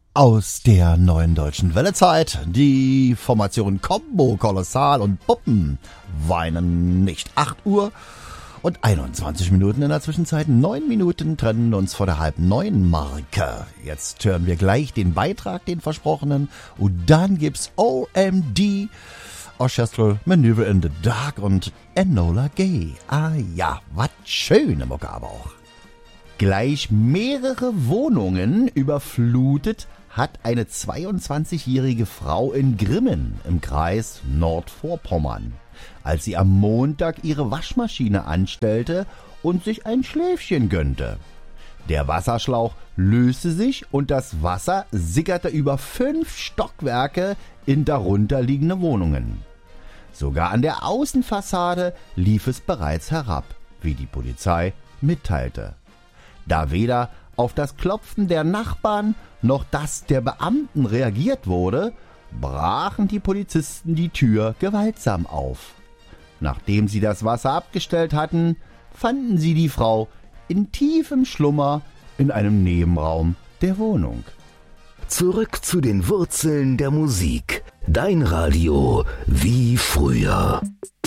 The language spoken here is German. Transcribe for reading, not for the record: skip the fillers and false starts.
Aus der neuen deutschen Wellezeit, die Formation Combo, Kolossal und Puppen weinen nicht. 8 Uhr und 21 Minuten in der Zwischenzeit. 9 Minuten trennen uns vor der halb 9 Marke. Jetzt hören wir gleich den Beitrag, den versprochenen. Und dann gibt's OMD, Orchestral Maneuver in the Dark und Enola Gay. Ah ja, was schöne Mucke aber auch. Gleich mehrere Wohnungen überflutet hat eine 22-jährige Frau in Grimmen im Kreis Nordvorpommern, als sie am Montag ihre Waschmaschine anstellte und sich ein Schläfchen gönnte. Der Wasserschlauch löste sich und das Wasser sickerte über 5 Stockwerke in darunterliegende Wohnungen. Sogar an der Außenfassade lief es bereits herab, wie die Polizei mitteilte. Da weder auf das Klopfen der Nachbarn noch das der Beamten reagiert wurde, brachen die Polizisten die Tür gewaltsam auf. Nachdem sie das Wasser abgestellt hatten, fanden sie die Frau in tiefem Schlummer in einem Nebenraum der Wohnung. Zurück zu den Wurzeln der Musik. Dein Radio wie früher.